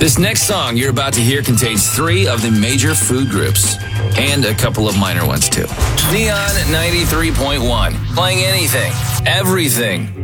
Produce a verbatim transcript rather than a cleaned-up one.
This next song you're about to hear contains three of the major food groups, and a couple of minor ones too. Neon ninety-three point one, playing anything, everything.